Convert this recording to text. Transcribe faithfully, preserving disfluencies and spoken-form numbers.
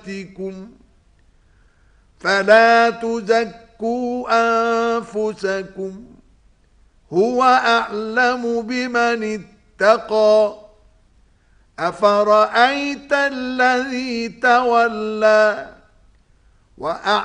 فلا تزكوا أنفسكم هو أعلم بمن اتقى أفرأيت الذي تولى وأعلم